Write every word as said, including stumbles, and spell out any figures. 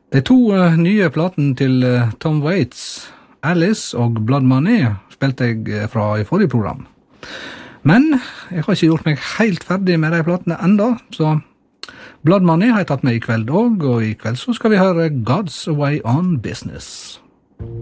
De to uh, nye platen til uh, Tom Waits, Alice og Blood Money, spilte jeg uh, fra i forrige program. Men jeg har ikke gjort meg helt ferdig med de platene enda, så Blood Money har jeg tatt med i kveld også, og i kveld så skal vi høre God's Way on Business.